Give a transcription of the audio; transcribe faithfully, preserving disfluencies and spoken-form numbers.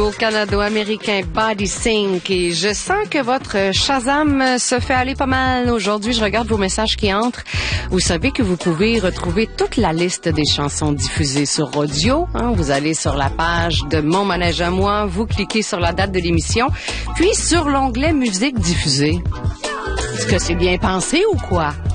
duo canado-américain Body Sync et je sens que votre Shazam se fait aller pas mal. Aujourd'hui, je regarde vos messages qui entrent. Vous savez que vous pouvez retrouver toute la liste des chansons diffusées sur audio. Hein? Vous allez sur la page de Mon Manège à moi, vous cliquez sur la date de l'émission, puis sur l'onglet Musique diffusée. Est-ce que c'est bien pensé ou quoi?